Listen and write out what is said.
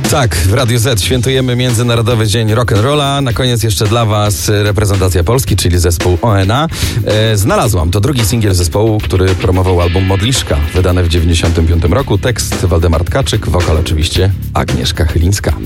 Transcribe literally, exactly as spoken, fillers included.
Tak, w Radiu Z świętujemy Międzynarodowy Dzień Rock'n'Rolla. Na koniec jeszcze dla Was reprezentacja Polski, czyli zespół O N A. E, znalazłam, to drugi singiel zespołu, który promował album Modliszka, wydany w dziewięćdziesiątym piątym roku. Tekst Waldemar Tkaczyk, wokal oczywiście Agnieszka Chylińska.